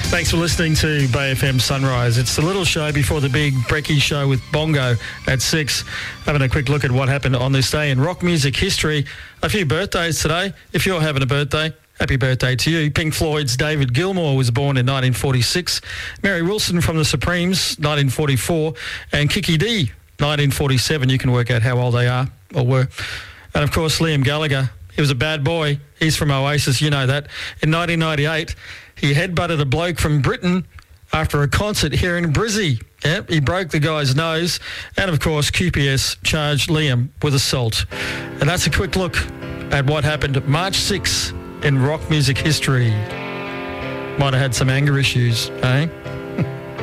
Thanks for listening to Bay FM Sunrise. It's the little show before the big Brekkie show with Bongo at 6. Having a quick look at what happened on this day in rock music history. A few birthdays today. If you're having a birthday, happy birthday to you. Pink Floyd's David Gilmour was born in 1946. Mary Wilson from the Supremes, 1944. And Kiki D, 1947. You can work out how old they are or were. And, of course, Liam Gallagher. He was a bad boy. He's from Oasis, you know that. In 1998... he headbutted a bloke from Britain after a concert here in Brizzy. Yep, he broke the guy's nose. And, of course, QPS charged Liam with assault. And that's a quick look at what happened March 6 in rock music history. Might have had some anger issues, eh?